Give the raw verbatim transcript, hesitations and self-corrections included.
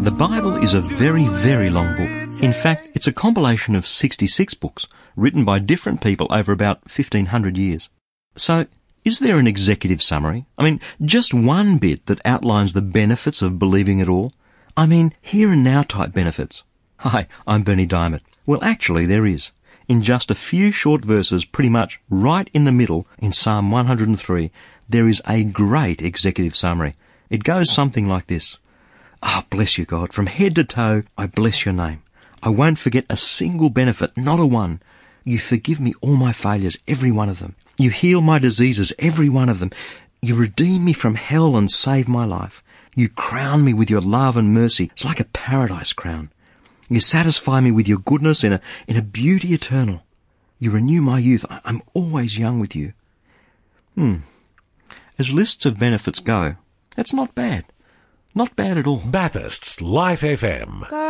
The Bible is a very, very long book. In fact, it's a compilation of sixty-six books written by different people over about fifteen hundred years. So, is there an executive summary? I mean, just one bit that outlines the benefits of believing it all? I mean, here and now type benefits. Hi, I'm Bernie Diamond. Well, actually, there is. In just a few short verses, pretty much right in the middle, in Psalm one hundred three, there is a great executive summary. It goes something like this. Ah, oh, bless you, God. From head to toe, I bless your name. I won't forget a single benefit, not a one. You forgive me all my failures, every one of them. You heal my diseases, every one of them. You redeem me from hell and save my life. You crown me with your love and mercy. It's like a paradise crown. You satisfy me with your goodness in a, in a beauty eternal. You renew my youth. I, I'm always young with you. Hmm. As lists of benefits go, that's not bad. Not bad at all. Bathurst's Life F M.